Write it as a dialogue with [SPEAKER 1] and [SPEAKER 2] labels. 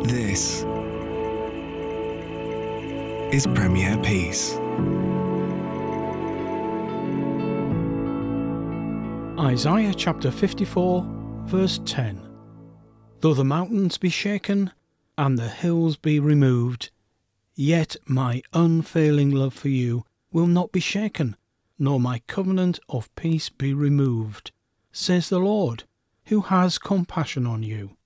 [SPEAKER 1] This is Premier Peace.
[SPEAKER 2] Isaiah chapter 54, verse 10. Though the mountains be shaken, and the hills be removed, yet my unfailing love for you will not be shaken, nor my covenant of peace be removed, says the Lord, who has compassion on you.